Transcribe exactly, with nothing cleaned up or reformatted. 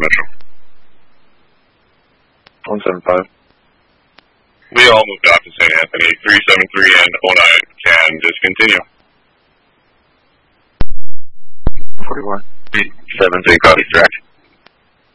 Metro. one seven five. We all moved off to Saint Anthony. three seven three and oh nine can discontinue. forty-one. seven three, copy, track.